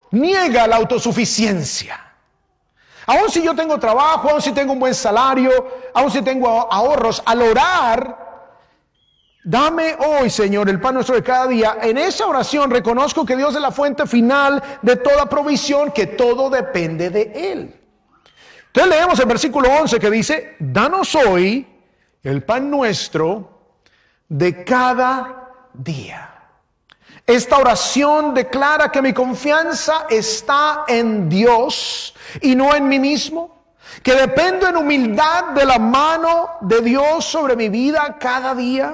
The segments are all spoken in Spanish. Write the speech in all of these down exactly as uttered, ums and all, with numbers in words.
niega la autosuficiencia. Aun si yo tengo trabajo, aun si tengo un buen salario, aun si tengo ahorros, al orar, dame hoy, Señor, el pan nuestro de cada día. En esa oración reconozco que Dios es la fuente final de toda provisión, que todo depende de Él. Entonces leemos el versículo once que dice, danos hoy el pan nuestro de cada día. Esta oración declara que mi confianza está en Dios y no en mí mismo, que dependo en humildad de la mano de Dios sobre mi vida cada día.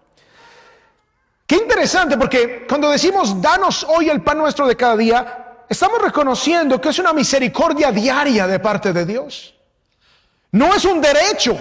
Qué interesante, porque cuando decimos danos hoy el pan nuestro de cada día, estamos reconociendo que es una misericordia diaria de parte de Dios. No es un derecho,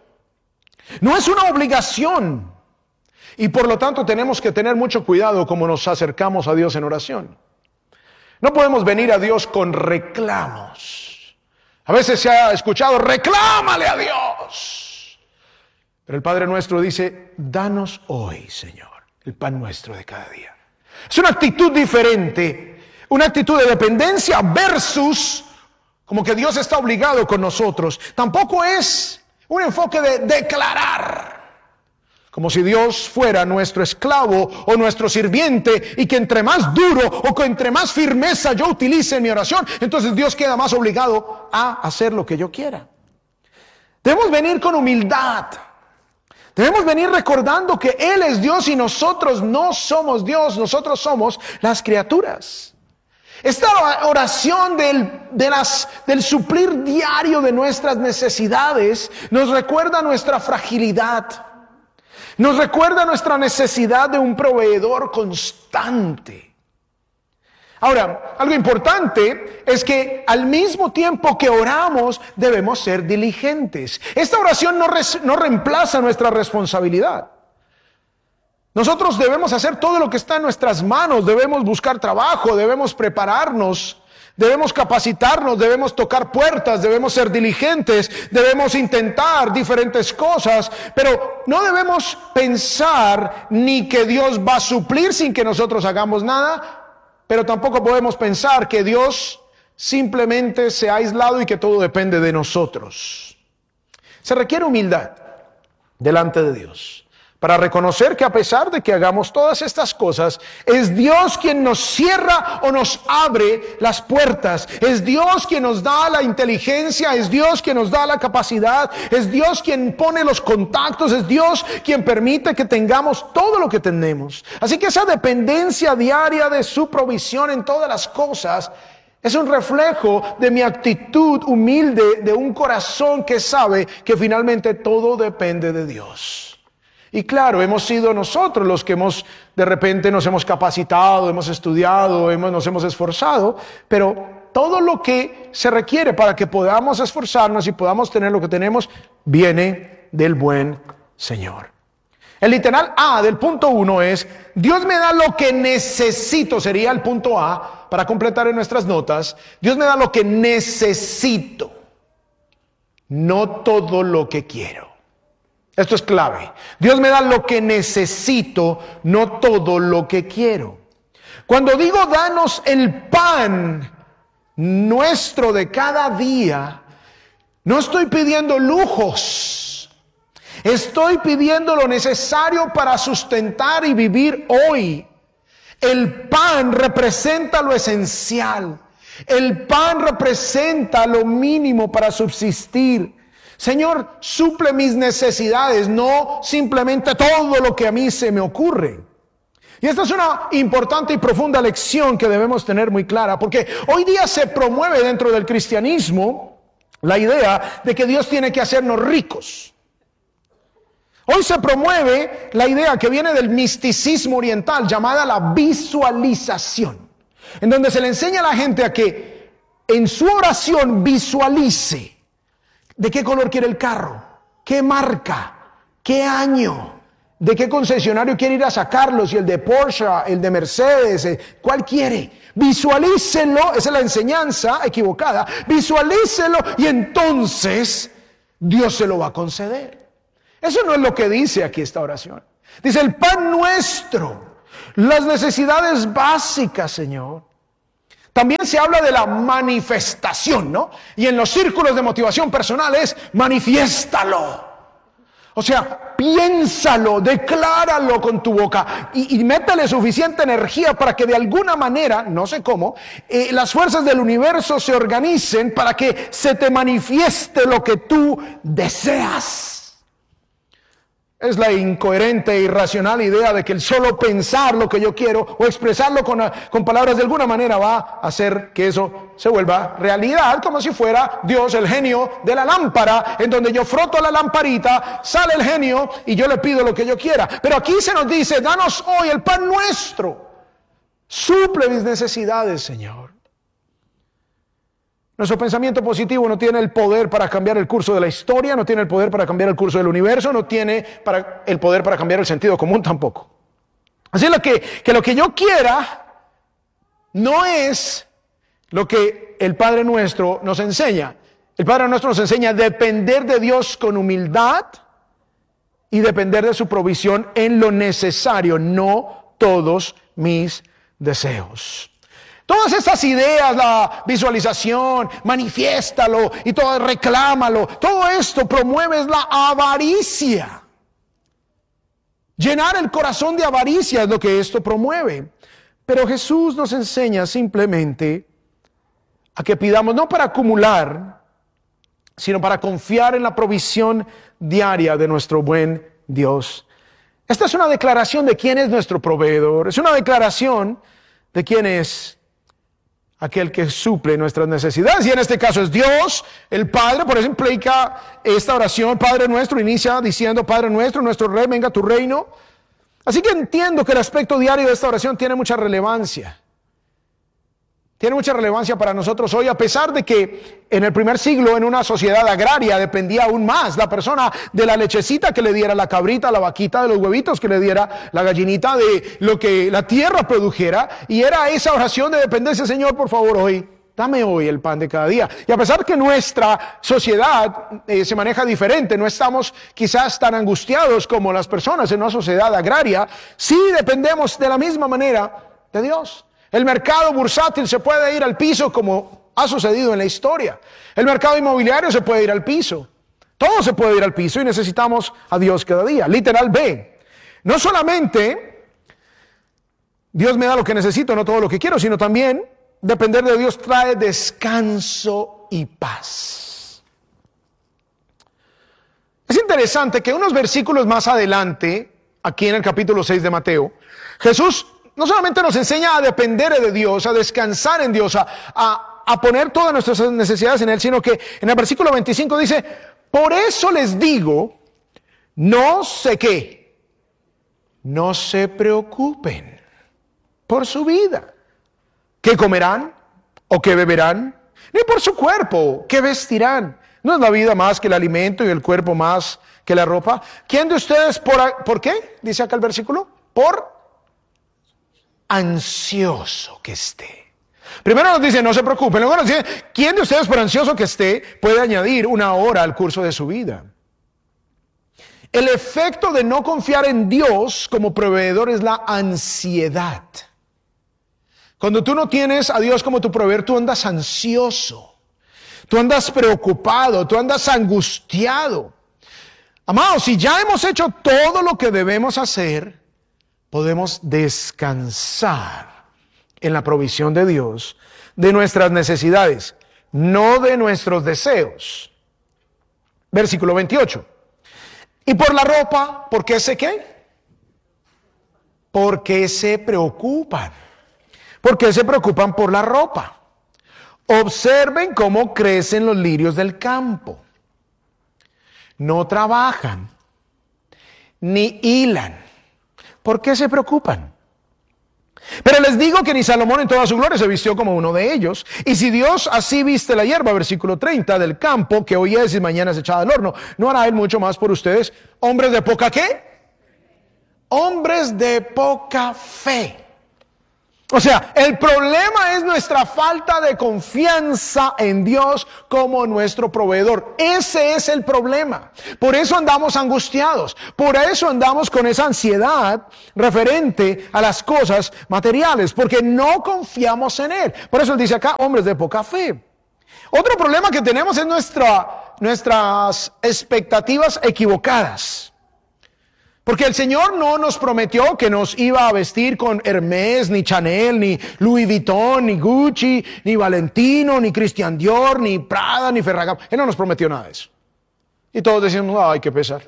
no es una obligación. Y por lo tanto tenemos que tener mucho cuidado como nos acercamos a Dios en oración. No podemos venir a Dios con reclamos. A veces se ha escuchado, reclámale a Dios. Pero el Padre nuestro dice, danos hoy, Señor, el pan nuestro de cada día. Es una actitud diferente, una actitud de dependencia versus como que Dios está obligado con nosotros. Tampoco es un enfoque de declarar, como si Dios fuera nuestro esclavo o nuestro sirviente y que entre más duro o que entre más firmeza yo utilice en mi oración, entonces Dios queda más obligado a hacer lo que yo quiera. Debemos venir con humildad. Debemos venir recordando que Él es Dios y nosotros no somos Dios, nosotros somos las criaturas. Esta oración del, de las, del suplir diario de nuestras necesidades nos recuerda nuestra fragilidad. Nos recuerda nuestra necesidad de un proveedor constante. Ahora, algo importante es que al mismo tiempo que oramos, debemos ser diligentes. Esta oración no, res, no reemplaza nuestra responsabilidad. Nosotros debemos hacer todo lo que está en nuestras manos, debemos buscar trabajo, debemos prepararnos, debemos capacitarnos, debemos tocar puertas, debemos ser diligentes, debemos intentar diferentes cosas, pero no debemos pensar ni que Dios va a suplir sin que nosotros hagamos nada, pero tampoco podemos pensar que Dios simplemente se ha aislado y que todo depende de nosotros. Se requiere humildad delante de Dios para reconocer que a pesar de que hagamos todas estas cosas, es Dios quien nos cierra o nos abre las puertas. Es Dios quien nos da la inteligencia, es Dios quien nos da la capacidad, es Dios quien pone los contactos, es Dios quien permite que tengamos todo lo que tenemos. Así que esa dependencia diaria de su provisión en todas las cosas es un reflejo de mi actitud humilde, de un corazón que sabe que finalmente todo depende de Dios. Y claro, hemos sido nosotros los que hemos, de repente nos hemos capacitado, hemos estudiado, hemos, nos hemos esforzado, pero todo lo que se requiere para que podamos esforzarnos y podamos tener lo que tenemos, viene del buen Señor. El literal A del punto uno es, Dios me da lo que necesito, sería el punto A, para completar en nuestras notas, Dios me da lo que necesito, no todo lo que quiero. Esto es clave. Dios me da lo que necesito, no todo lo que quiero. Cuando digo danos el pan nuestro de cada día, no estoy pidiendo lujos. Estoy pidiendo lo necesario para sustentar y vivir hoy. El pan representa lo esencial. El pan representa lo mínimo para subsistir. Señor, suple mis necesidades, no simplemente todo lo que a mí se me ocurre. Y esta es una importante y profunda lección que debemos tener muy clara, porque hoy día se promueve dentro del cristianismo la idea de que Dios tiene que hacernos ricos. Hoy se promueve la idea que viene del misticismo oriental, llamada la visualización, en donde se le enseña a la gente a que en su oración visualice de qué color quiere el carro, qué marca, qué año, de qué concesionario quiere ir a sacarlo, si el de Porsche, el de Mercedes, ¿cuál quiere? Visualícelo, esa es la enseñanza equivocada, visualícelo y entonces Dios se lo va a conceder. Eso no es lo que dice aquí esta oración. Dice el pan nuestro, las necesidades básicas, Señor. También se habla de la manifestación, ¿no? Y en los círculos de motivación personal es manifiéstalo. O sea, piénsalo, decláralo con tu boca y, y métele suficiente energía para que de alguna manera, no sé cómo, eh, las fuerzas del universo se organicen para que se te manifieste lo que tú deseas. Es la incoherente e irracional idea de que el solo pensar lo que yo quiero o expresarlo con, con palabras de alguna manera va a hacer que eso se vuelva realidad, como si fuera Dios el genio de la lámpara, en donde yo froto la lamparita, sale el genio y yo le pido lo que yo quiera. Pero aquí se nos dice, danos hoy el pan nuestro, suple mis necesidades, Señor. Nuestro pensamiento positivo no tiene el poder para cambiar el curso de la historia, no tiene el poder para cambiar el curso del universo, no tiene para, el poder para cambiar el sentido común tampoco. Así es que, que lo que yo quiera no es lo que el Padre Nuestro nos enseña. El Padre Nuestro nos enseña a depender de Dios con humildad y depender de su provisión en lo necesario, no todos mis deseos. Todas esas ideas, la visualización, manifiéstalo y todo, reclámalo, todo esto promueve la avaricia. Llenar el corazón de avaricia es lo que esto promueve. Pero Jesús nos enseña simplemente a que pidamos no para acumular, sino para confiar en la provisión diaria de nuestro buen Dios. Esta es una declaración de quién es nuestro proveedor, es una declaración de quién es aquel que suple nuestras necesidades, y en este caso es Dios, el Padre. Por eso implica esta oración, Padre Nuestro, inicia diciendo, Padre Nuestro, nuestro Rey, venga tu reino. Así que entiendo que el aspecto diario de esta oración tiene mucha relevancia. Tiene mucha relevancia para nosotros hoy, a pesar de que en el primer siglo, en una sociedad agraria, dependía aún más la persona de la lechecita que le diera la cabrita, la vaquita, de los huevitos que le diera la gallinita, de lo que la tierra produjera, y era esa oración de dependencia. Señor, por favor, hoy, dame hoy el pan de cada día. Y a pesar que nuestra sociedad eh, se maneja diferente, no estamos quizás tan angustiados como las personas en una sociedad agraria, sí dependemos de la misma manera de Dios. El mercado bursátil se puede ir al piso como ha sucedido en la historia. El mercado inmobiliario se puede ir al piso. Todo se puede ir al piso y necesitamos a Dios cada día. Literal B. No solamente Dios me da lo que necesito, no todo lo que quiero, sino también depender de Dios trae descanso y paz. Es interesante que unos versículos más adelante, aquí en el capítulo seis de Mateo, Jesús no solamente nos enseña a depender de Dios, a descansar en Dios, a, a, a poner todas nuestras necesidades en Él, sino que en el versículo veinticinco dice, por eso les digo, no sé qué, no se preocupen por su vida, qué comerán o qué beberán, ni por su cuerpo, qué vestirán. ¿No es la vida más que el alimento y el cuerpo más que la ropa? ¿Quién de ustedes por, por qué? Dice acá el versículo, por ansioso que esté. Primero nos dice no se preocupen, luego nos dice quién de ustedes por ansioso que esté puede añadir una hora al curso de su vida. El efecto de no confiar en Dios como proveedor es la ansiedad. Cuando tú no tienes a Dios como tu proveedor, tú andas ansioso, tú andas preocupado, tú andas angustiado. Amados, si ya hemos hecho todo lo que debemos hacer, podemos descansar en la provisión de Dios, de nuestras necesidades, no de nuestros deseos. Versículo veintiocho. Y por la ropa, ¿por qué se qué? ¿Por qué se preocupan? ¿Por qué se preocupan por la ropa? Observen cómo crecen los lirios del campo. No trabajan, ni hilan. ¿Por qué se preocupan? Pero les digo que ni Salomón en toda su gloria se vistió como uno de ellos. Y si Dios así viste la hierba, versículo treinta, del campo, que hoy es y mañana es echada al horno, ¿no hará Él mucho más por ustedes? ¿Hombres de poca qué? Hombres de poca fe. O sea, el problema es nuestra falta de confianza en Dios como nuestro proveedor. Ese es el problema. Por eso andamos angustiados. Por eso andamos con esa ansiedad referente a las cosas materiales. Porque no confiamos en Él. Por eso Él dice acá, hombres de poca fe. Otro problema que tenemos es nuestra, nuestras expectativas equivocadas. Porque el Señor no nos prometió que nos iba a vestir con Hermès, ni Chanel, ni Louis Vuitton, ni Gucci, ni Valentino, ni Christian Dior, ni Prada, ni Ferragamo. Él no nos prometió nada de eso. Y todos decimos, ay, qué pesar.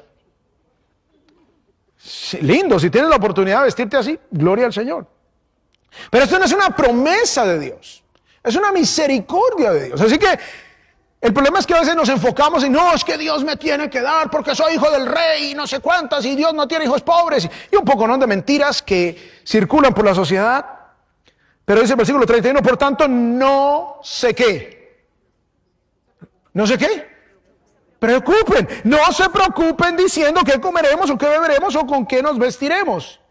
Sí, lindo, si tienes la oportunidad de vestirte así, gloria al Señor. Pero esto no es una promesa de Dios. Es una misericordia de Dios. Así que el problema es que a veces nos enfocamos en, no, es que Dios me tiene que dar porque soy hijo del rey y no sé cuántas, y Dios no tiene hijos pobres. Y un poco, ¿no?, de mentiras que circulan por la sociedad. Pero dice el versículo treinta y uno, por tanto, no sé qué. ¿No sé qué? Preocupen. No se preocupen diciendo qué comeremos o qué beberemos o con qué nos vestiremos.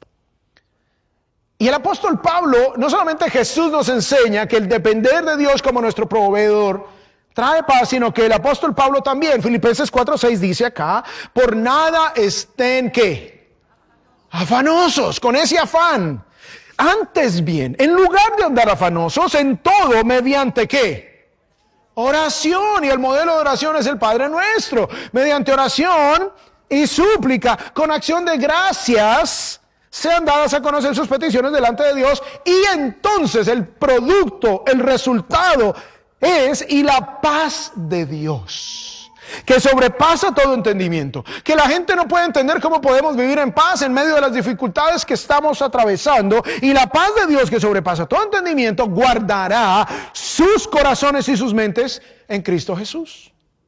Y el apóstol Pablo, no solamente Jesús nos enseña que el depender de Dios como nuestro proveedor trae paz, sino que el apóstol Pablo también, Filipenses cuatro seis dice acá, por nada estén, ¿qué? Afanosos, con ese afán. Antes bien, en lugar de andar afanosos, en todo, mediante ¿qué? Oración, y el modelo de oración es el Padre Nuestro. Mediante oración y súplica, con acción de gracias, sean dadas a conocer sus peticiones delante de Dios, y entonces el producto, el resultado es, y la paz de Dios, que sobrepasa todo entendimiento, que la gente no puede entender cómo podemos vivir en paz en medio de las dificultades que estamos atravesando, y la paz de Dios que sobrepasa todo entendimiento guardará sus corazones y sus mentes en Cristo Jesús.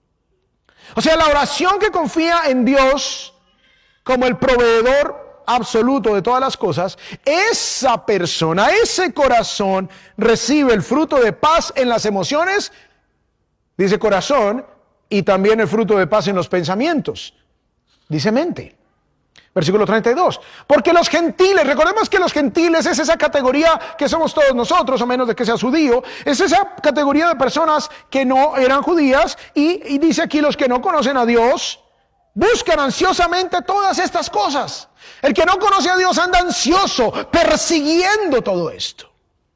O sea, la oración que confía en Dios como el proveedor absoluto de todas las cosas, esa persona, ese corazón recibe el fruto de paz en las emociones, dice corazón, y también el fruto de paz en los pensamientos, dice mente. Versículo treinta y dos, porque los gentiles, recordemos que los gentiles es esa categoría que somos todos nosotros, a menos de que seas judío, es esa categoría de personas que no eran judías, y, y dice aquí los que no conocen a Dios, buscan ansiosamente todas estas cosas. El que no conoce a Dios anda ansioso, persiguiendo todo esto.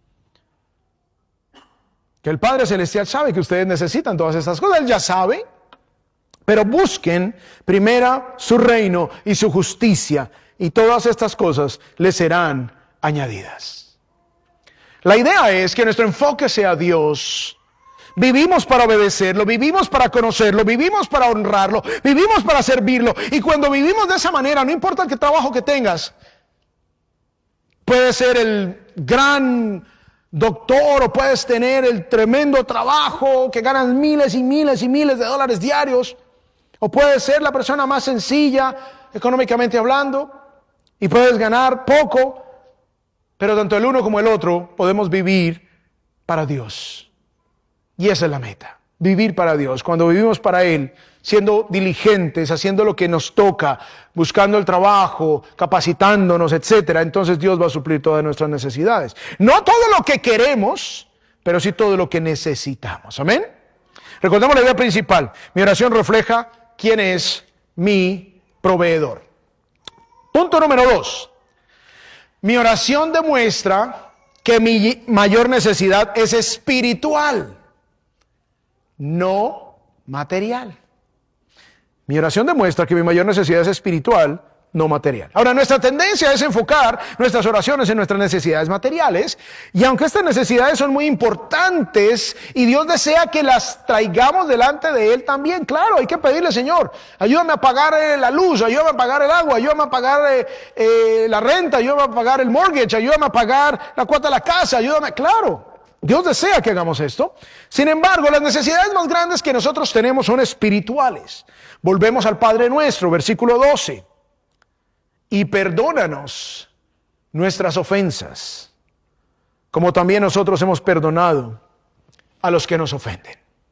Que el Padre Celestial sabe que ustedes necesitan todas estas cosas, Él ya sabe. Pero busquen primero su reino y su justicia, y todas estas cosas les serán añadidas. La idea es que nuestro enfoque sea Dios. Vivimos para obedecerlo, vivimos para conocerlo, vivimos para honrarlo, vivimos para servirlo. Y cuando vivimos de esa manera, no importa qué trabajo que tengas, puedes ser el gran doctor o puedes tener el tremendo trabajo que ganas miles y miles y miles de dólares diarios, o puedes ser la persona más sencilla económicamente hablando y puedes ganar poco, pero tanto el uno como el otro podemos vivir para Dios. Y esa es la meta, vivir para Dios. Cuando vivimos para Él, siendo diligentes, haciendo lo que nos toca, buscando el trabajo, capacitándonos, etcétera, entonces Dios va a suplir todas nuestras necesidades. No todo lo que queremos, pero sí todo lo que necesitamos. Amén. Recordemos la idea principal. Mi oración refleja quién es mi proveedor. Punto número dos. Mi oración demuestra que mi mayor necesidad es espiritual, no material. Mi oración demuestra que mi mayor necesidad es espiritual, no material. Ahora, nuestra tendencia es enfocar nuestras oraciones en nuestras necesidades materiales, y aunque estas necesidades son muy importantes y Dios desea que las traigamos delante de Él también, claro, hay que pedirle, Señor, ayúdame a pagar eh, la luz, ayúdame a pagar el agua, ayúdame a pagar eh, eh, la renta, ayúdame a pagar el mortgage, ayúdame a pagar la cuota de la casa, ayúdame, claro. Dios desea que hagamos esto. Sin embargo, las necesidades más grandes que nosotros tenemos son espirituales. Volvemos al Padre Nuestro, versículo doce. Y perdónanos nuestras ofensas, como también nosotros hemos perdonado a los que nos ofenden.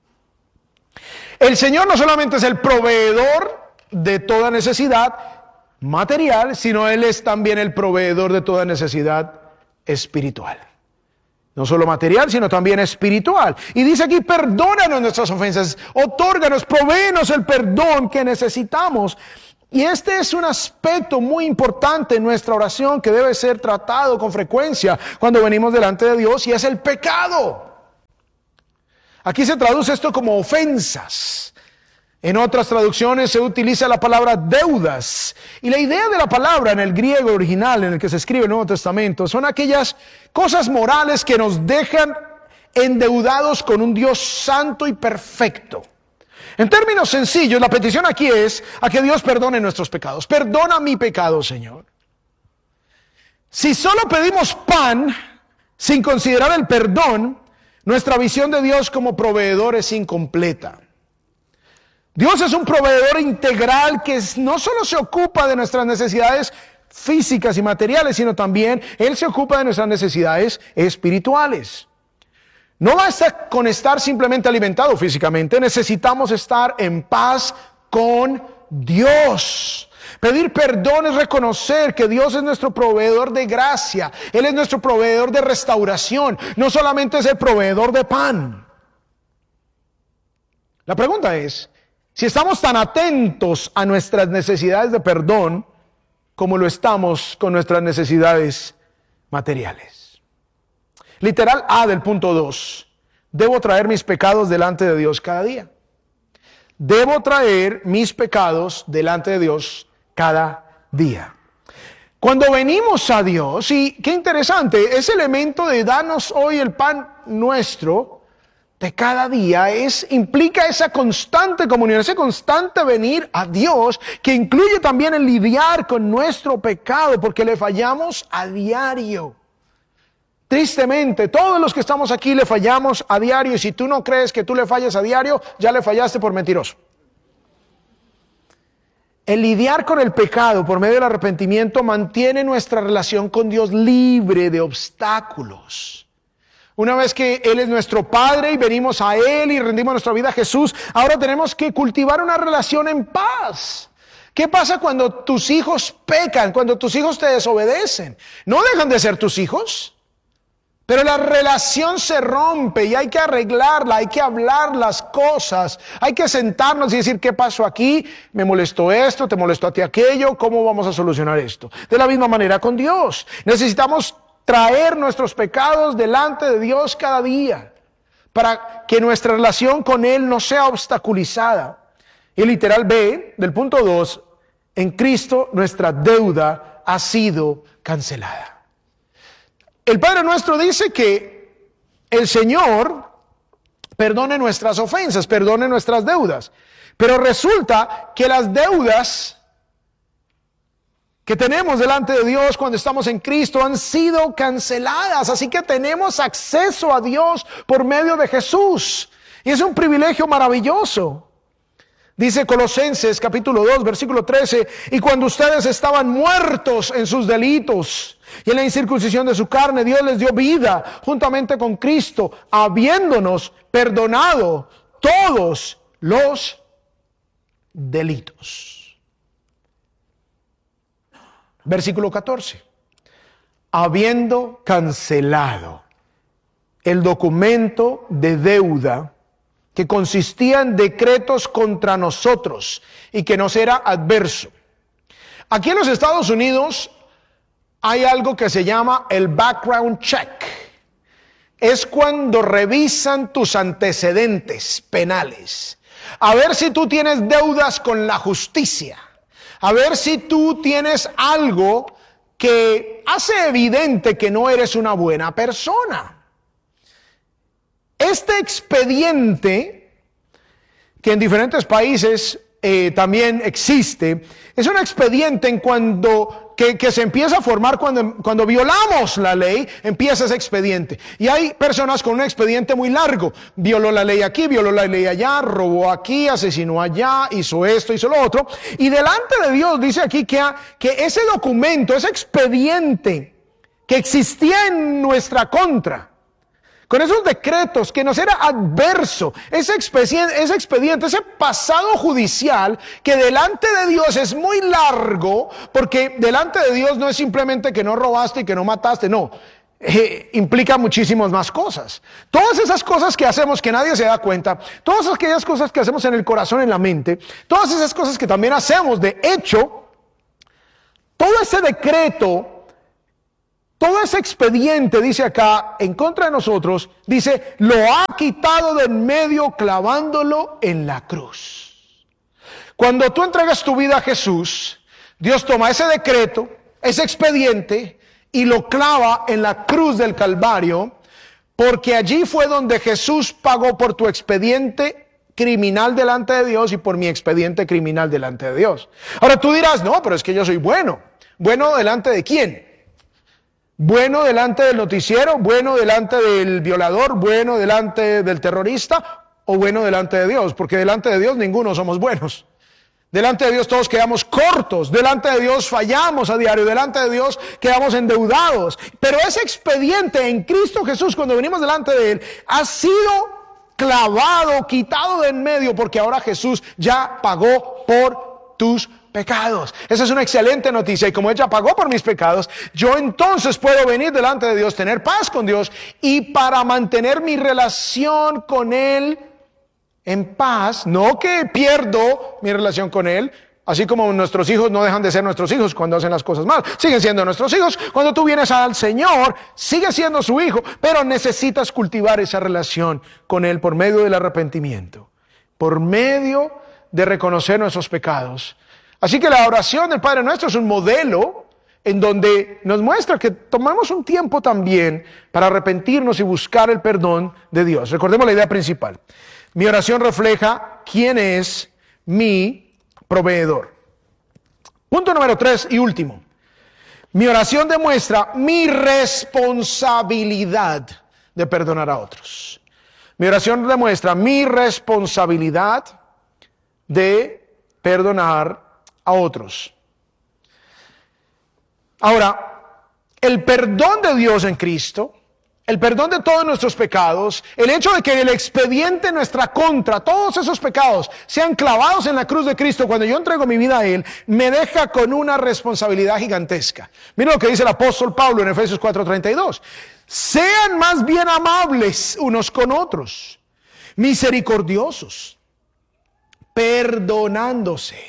El Señor no solamente es el proveedor de toda necesidad material, sino Él es también el proveedor de toda necesidad espiritual. No solo material, sino también espiritual. Y dice aquí, perdónanos nuestras ofensas, otórganos, provéenos el perdón que necesitamos. Y este es un aspecto muy importante en nuestra oración que debe ser tratado con frecuencia cuando venimos delante de Dios, y es el pecado. Aquí se traduce esto como ofensas. En otras traducciones se utiliza la palabra deudas. Y la idea de la palabra en el griego original en el que se escribe el Nuevo Testamento son aquellas cosas morales que nos dejan endeudados con un Dios santo y perfecto. En términos sencillos, la petición aquí es a que Dios perdone nuestros pecados. Perdona mi pecado, Señor. Si solo pedimos pan sin considerar el perdón, nuestra visión de Dios como proveedor es incompleta. Dios es un proveedor integral que no solo se ocupa de nuestras necesidades físicas y materiales, sino también Él se ocupa de nuestras necesidades espirituales. No basta con estar simplemente alimentados físicamente, necesitamos estar en paz con Dios. Pedir perdón es reconocer que Dios es nuestro proveedor de gracia, Él es nuestro proveedor de restauración, no solamente es el proveedor de pan. La pregunta es, si estamos tan atentos a nuestras necesidades de perdón como lo estamos con nuestras necesidades materiales. Literal A del punto dos. Debo traer mis pecados delante de Dios cada día. Debo traer mis pecados delante de Dios cada día. Cuando venimos a Dios, y qué interesante, ese elemento de danos hoy el pan nuestro de cada día es, implica esa constante comunión, ese constante venir a Dios, que incluye también el lidiar con nuestro pecado, porque le fallamos a diario. Tristemente, todos los que estamos aquí le fallamos a diario, y si tú no crees que tú le fallas a diario, ya le fallaste por mentiroso. El lidiar con el pecado por medio del arrepentimiento mantiene nuestra relación con Dios libre de obstáculos. Una vez que Él es nuestro Padre y venimos a Él y rendimos nuestra vida a Jesús, ahora tenemos que cultivar una relación en paz. ¿Qué pasa cuando tus hijos pecan, cuando tus hijos te desobedecen? No dejan de ser tus hijos, pero la relación se rompe y hay que arreglarla, hay que hablar las cosas, hay que sentarnos y decir, ¿qué pasó aquí? ¿Me molestó esto? ¿Te molestó a ti aquello? ¿Cómo vamos a solucionar esto? De la misma manera con Dios. Necesitamos traer nuestros pecados delante de Dios cada día, para que nuestra relación con Él no sea obstaculizada. Y el literal B, del punto dos, en Cristo nuestra deuda ha sido cancelada. El Padre nuestro dice que el Señor perdone nuestras ofensas, perdone nuestras deudas, pero resulta que las deudas que tenemos delante de Dios cuando estamos en Cristo han sido canceladas, así que tenemos acceso a Dios por medio de Jesús, y es un privilegio maravilloso. Dice Colosenses capítulo dos, versículo trece, y cuando ustedes estaban muertos en sus delitos y en la incircuncisión de su carne, Dios les dio vida juntamente con Cristo, habiéndonos perdonado todos los delitos. Versículo catorce. Habiendo cancelado el documento de deuda que consistía en decretos contra nosotros y que nos era adverso. Aquí en los Estados Unidos hay algo que se llama el background check. Es cuando revisan tus antecedentes penales, a ver si tú tienes deudas con la justicia. A ver si tú tienes algo que hace evidente que no eres una buena persona. Este expediente, que en diferentes países eh, también existe, es un expediente en cuando, que, que se empieza a formar cuando, cuando violamos la ley, empieza ese expediente. Y hay personas con un expediente muy largo. Violó la ley aquí, violó la ley allá, robó aquí, asesinó allá, hizo esto, hizo lo otro. Y delante de Dios dice aquí que, que ese documento, ese expediente que existía en nuestra contra, con esos decretos que nos era adverso, ese expediente, ese expediente, ese pasado judicial que delante de Dios es muy largo, porque delante de Dios no es simplemente que no robaste y que no mataste, no. eh, implica muchísimas más cosas. Todas esas cosas que hacemos que nadie se da cuenta, todas aquellas cosas que hacemos en el corazón, en la mente, todas esas cosas que también hacemos de hecho, todo ese decreto, todo ese expediente, dice acá, en contra de nosotros, dice, lo ha quitado de en medio clavándolo en la cruz. Cuando tú entregas tu vida a Jesús, Dios toma ese decreto, ese expediente, y lo clava en la cruz del Calvario, porque allí fue donde Jesús pagó por tu expediente criminal delante de Dios y por mi expediente criminal delante de Dios. Ahora tú dirás, no, pero es que yo soy bueno. ¿Bueno delante de quién? ¿Bueno delante del noticiero? ¿Bueno delante del violador? ¿Bueno delante del terrorista? ¿O bueno delante de Dios? Porque delante de Dios ninguno somos buenos. Delante de Dios todos quedamos cortos, delante de Dios fallamos a diario, delante de Dios quedamos endeudados. Pero ese expediente en Cristo Jesús, cuando venimos delante de Él, ha sido clavado, quitado de en medio, porque ahora Jesús ya pagó por tus pecados. Esa es una excelente noticia, y como ella pagó por mis pecados, yo entonces puedo venir delante de Dios, tener paz con Dios, y para mantener mi relación con Él en paz, no que pierdo mi relación con Él, así como nuestros hijos no dejan de ser nuestros hijos cuando hacen las cosas mal, siguen siendo nuestros hijos. Cuando tú vienes al Señor, sigue siendo su hijo, pero necesitas cultivar esa relación con Él por medio del arrepentimiento, por medio de reconocer nuestros pecados. Así que la oración del Padre Nuestro es un modelo en donde nos muestra que tomamos un tiempo también para arrepentirnos y buscar el perdón de Dios. Recordemos la idea principal. Mi oración refleja quién es mi proveedor. Punto número tres y último. Mi oración demuestra mi responsabilidad de perdonar a otros. Mi oración demuestra mi responsabilidad de perdonar a otros. Ahora, el perdón de Dios en Cristo, el perdón de todos nuestros pecados, el hecho de que el expediente en nuestra contra, todos esos pecados, sean clavados en la cruz de Cristo cuando yo entrego mi vida a Él, me deja con una responsabilidad gigantesca. Mira lo que dice el apóstol Pablo en Efesios cuatro treinta y dos. Sean más bien amables unos con otros, misericordiosos, perdonándose.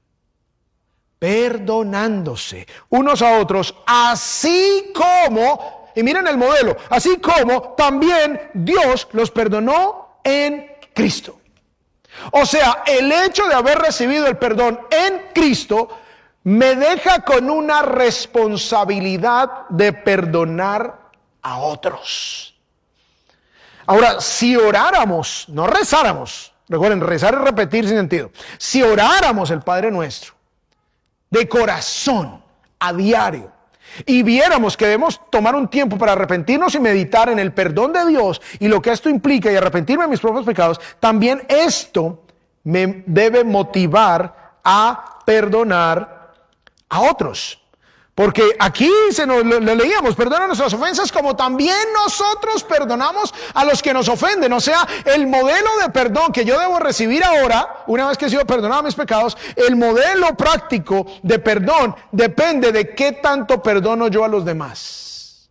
Perdonándose unos a otros, así como... Y miren el modelo, así como también Dios los perdonó en Cristo. O sea, el hecho de haber recibido el perdón en Cristo me deja con una responsabilidad de perdonar a otros. Ahora, si oráramos, no rezáramos, recuerden, rezar es repetir sin sentido. Si oráramos el Padre Nuestro de corazón, a diario, y viéramos que debemos tomar un tiempo para arrepentirnos y meditar en el perdón de Dios y lo que esto implica y arrepentirme de mis propios pecados, también esto me debe motivar a perdonar a otros. Porque aquí se nos lo, lo leíamos, perdona nuestras ofensas como también nosotros perdonamos a los que nos ofenden. O sea, el modelo de perdón que yo debo recibir ahora, una vez que he sido perdonado mis pecados, el modelo práctico de perdón depende de qué tanto perdono yo a los demás.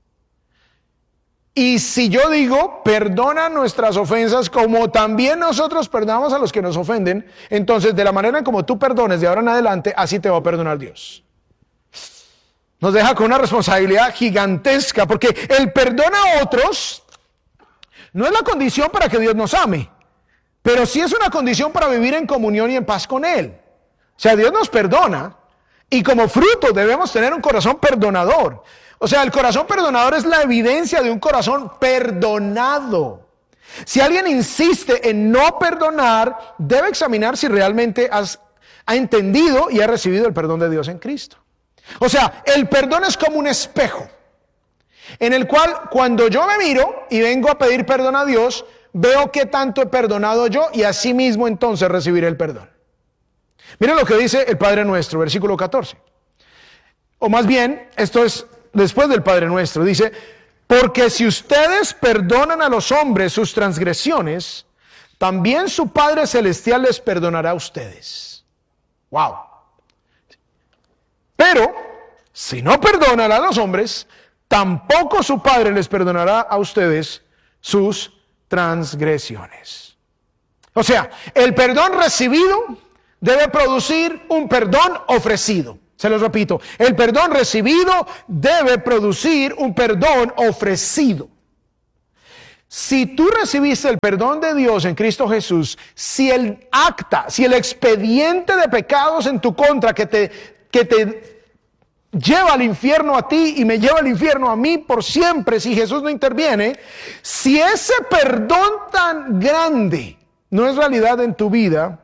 Y si yo digo, perdona nuestras ofensas como también nosotros perdonamos a los que nos ofenden, entonces de la manera en como tú perdones de ahora en adelante, así te va a perdonar Dios. Nos deja con una responsabilidad gigantesca, porque el perdón a otros no es la condición para que Dios nos ame, pero sí es una condición para vivir en comunión y en paz con Él. O sea, Dios nos perdona y como fruto debemos tener un corazón perdonador. O sea, el corazón perdonador es la evidencia de un corazón perdonado. Si alguien insiste en no perdonar, debe examinar si realmente has, ha entendido y ha recibido el perdón de Dios en Cristo. O sea, el perdón es como un espejo, en el cual cuando yo me miro y vengo a pedir perdón a Dios, veo qué tanto he perdonado yo y así mismo entonces recibiré el perdón. Miren lo que dice el Padre Nuestro, versículo catorce. O más bien, esto es después del Padre Nuestro, dice, porque si ustedes perdonan a los hombres sus transgresiones, también su Padre Celestial les perdonará a ustedes. ¡Wow! Pero, si no perdonan a los hombres, tampoco su Padre les perdonará a ustedes sus transgresiones. O sea, el perdón recibido debe producir un perdón ofrecido. Se los repito, el perdón recibido debe producir un perdón ofrecido. Si tú recibiste el perdón de Dios en Cristo Jesús, si el acta, si el expediente de pecados en tu contra que te, que te lleva al infierno a ti y me lleva al infierno a mí por siempre, si Jesús no interviene, si ese perdón tan grande no es realidad en tu vida,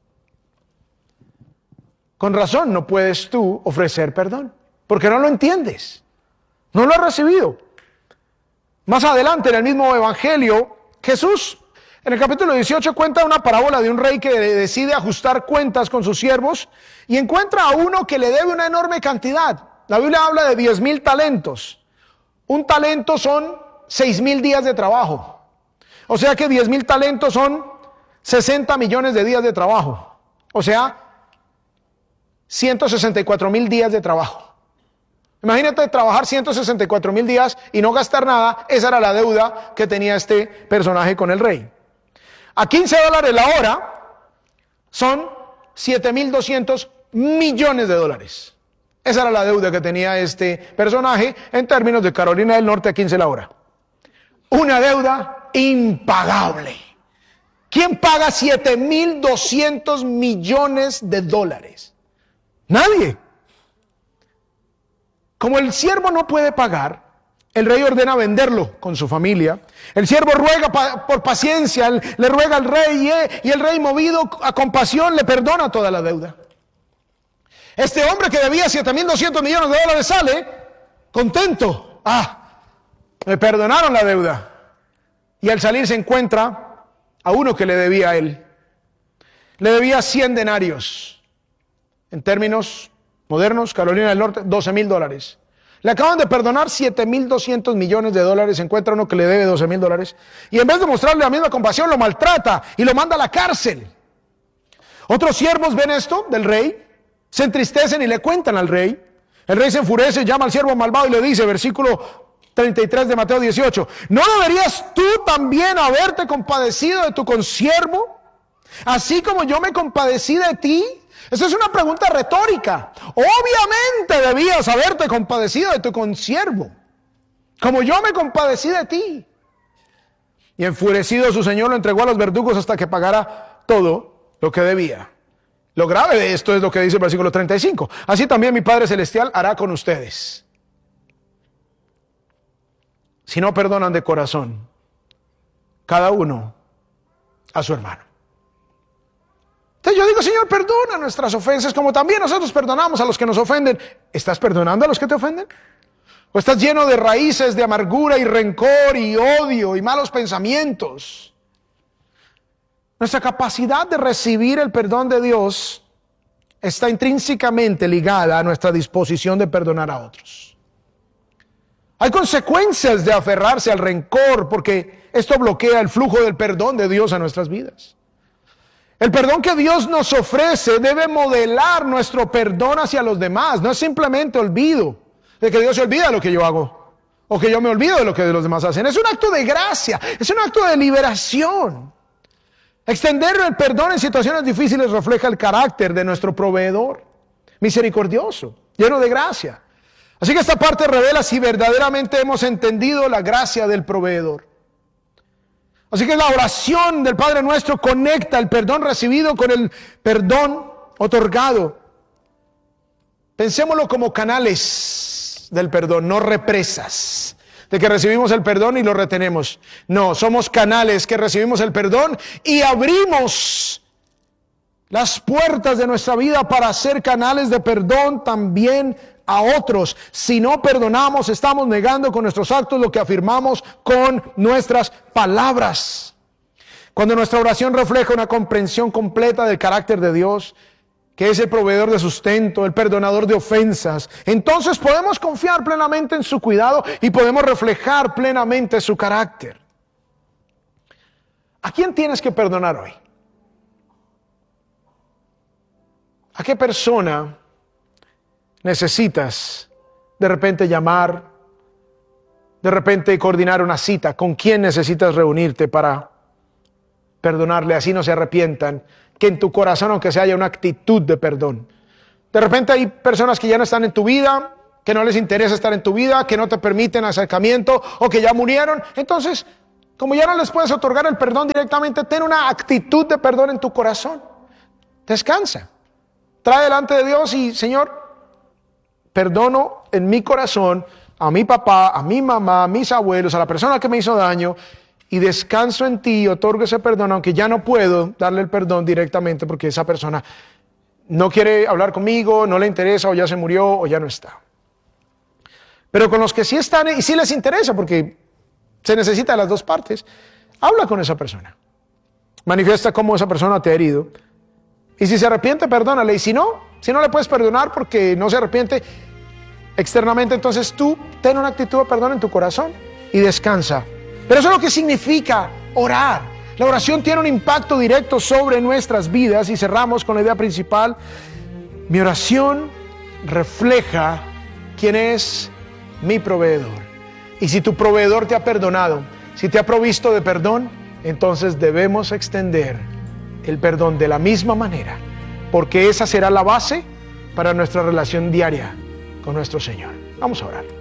con razón no puedes tú ofrecer perdón, porque no lo entiendes, no lo has recibido. Más adelante en el mismo evangelio, Jesús en el capítulo dieciocho cuenta una parábola de un rey que decide ajustar cuentas con sus siervos y encuentra a uno que le debe una enorme cantidad. La Biblia habla de diez mil talentos. Un talento son seis mil días de trabajo. O sea que diez mil talentos son sesenta millones de días de trabajo. O sea, ciento sesenta y cuatro mil días de trabajo. Imagínate trabajar ciento sesenta y cuatro mil días y no gastar nada. Esa era la deuda que tenía este personaje con el rey. A quince dólares la hora son siete mil doscientos millones de dólares. Esa era la deuda que tenía este personaje en términos de Carolina del Norte a quince la hora. Una deuda impagable. ¿Quién paga siete mil doscientos millones de dólares? Nadie. Como el siervo no puede pagar, el rey ordena venderlo con su familia. El siervo ruega pa- por paciencia, le ruega al rey eh, y el rey, movido a compasión, le perdona toda la deuda. Este hombre que debía siete mil doscientos millones de dólares sale contento. Ah, me perdonaron la deuda. Y al salir se encuentra a uno que le debía a él. Le debía cien denarios. En términos modernos, Carolina del Norte, doce mil dólares. Le acaban de perdonar siete mil doscientos millones de dólares, se encuentra uno que le debe doce mil dólares, y en vez de mostrarle la misma compasión, lo maltrata y lo manda a la cárcel. Otros siervos ven esto del rey, se entristecen y le cuentan al rey. El rey se enfurece, llama al siervo malvado y le dice, versículo treinta y tres de Mateo dieciocho, ¿no deberías tú también haberte compadecido de tu consiervo, así como yo me compadecí de ti? Esa es una pregunta retórica. Obviamente debías haberte compadecido de tu consiervo, como yo me compadecí de ti. Y enfurecido su señor lo entregó a los verdugos hasta que pagara todo lo que debía. Lo grave de esto es lo que dice el versículo treinta y cinco. Así también mi Padre Celestial hará con ustedes, si no perdonan de corazón, cada uno a su hermano. Entonces yo digo, Señor, perdona nuestras ofensas, como también nosotros perdonamos a los que nos ofenden. ¿Estás perdonando a los que te ofenden? ¿O estás lleno de raíces de amargura y rencor y odio y malos pensamientos? Nuestra capacidad de recibir el perdón de Dios está intrínsecamente ligada a nuestra disposición de perdonar a otros. Hay consecuencias de aferrarse al rencor porque esto bloquea el flujo del perdón de Dios a nuestras vidas. El perdón que Dios nos ofrece debe modelar nuestro perdón hacia los demás. No es simplemente olvido de que Dios se olvida de lo que yo hago o que yo me olvido de lo que los demás hacen. Es un acto de gracia, es un acto de liberación. Extender el perdón en situaciones difíciles refleja el carácter de nuestro proveedor, misericordioso, lleno de gracia. Así que esta parte revela si verdaderamente hemos entendido la gracia del proveedor. Así que la oración del Padre Nuestro conecta el perdón recibido con el perdón otorgado. Pensémoslo como canales del perdón, no represas, de que recibimos el perdón y lo retenemos. No, somos canales que recibimos el perdón y abrimos las puertas de nuestra vida para ser canales de perdón también a otros. Si no perdonamos, estamos negando con nuestros actos lo que afirmamos con nuestras palabras. Cuando nuestra oración refleja una comprensión completa del carácter de Dios, que es el proveedor de sustento, el perdonador de ofensas, entonces podemos confiar plenamente en su cuidado y podemos reflejar plenamente su carácter. ¿A quién tienes que perdonar hoy? ¿A qué persona necesitas de repente llamar de repente coordinar una cita. ¿Con quién necesitas reunirte para perdonarle? Así no se arrepientan. Que en tu corazón, aunque sea, haya una actitud de perdón. De repente hay personas que ya no están en tu vida, que no les interesa estar en tu vida, que no te permiten acercamiento o que ya murieron. Entonces, como ya no les puedes otorgar el perdón directamente, ten una actitud de perdón en tu corazón. Descansa. Trae delante de Dios y, Señor, perdono en mi corazón a mi papá, a mi mamá, a mis abuelos, a la persona que me hizo daño, y descanso en ti y otorgo ese perdón, aunque ya no puedo darle el perdón directamente porque esa persona no quiere hablar conmigo, no le interesa, o ya se murió, o ya no está. Pero con los que sí están y sí les interesa, porque se necesita de las dos partes, habla con esa persona. Manifiesta cómo esa persona te ha herido. Y si se arrepiente, perdónale. Y si no, si no le puedes perdonar porque no se arrepiente externamente, entonces tú ten una actitud de perdón en tu corazón y descansa. Pero eso es lo que significa orar. La oración tiene un impacto directo sobre nuestras vidas y cerramos con la idea principal. Mi oración refleja quién es mi proveedor. Y si tu proveedor te ha perdonado, si te ha provisto de perdón, entonces debemos extender el perdón de la misma manera, porque esa será la base para nuestra relación diaria con nuestro Señor. Vamos a orar.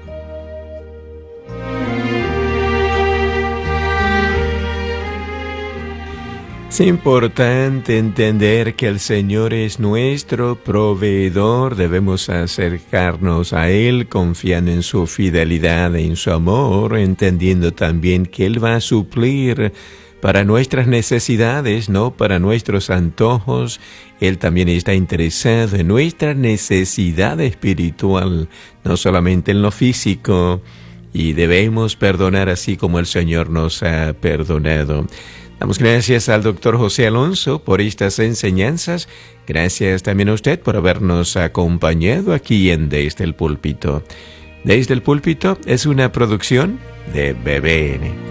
Es importante entender que el Señor es nuestro proveedor. Debemos acercarnos a Él confiando en su fidelidad, en su amor, entendiendo también que Él va a suplir para nuestras necesidades, no para nuestros antojos. Él también está interesado en nuestra necesidad espiritual, no solamente en lo físico. Y debemos perdonar así como el Señor nos ha perdonado. Damos gracias al doctor José Alonso por estas enseñanzas. Gracias también a usted por habernos acompañado aquí en Desde el Púlpito. Desde el Púlpito es una producción de B B N.